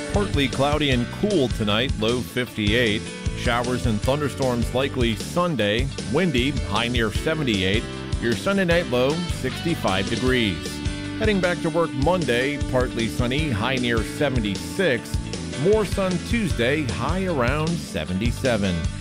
Partly cloudy and cool tonight, low 58. Showers and thunderstorms likely Sunday. Windy, high near 78. Your Sunday night low, 65 degrees. Heading back to work Monday, partly sunny, high near 76. More sun Tuesday, high around 77.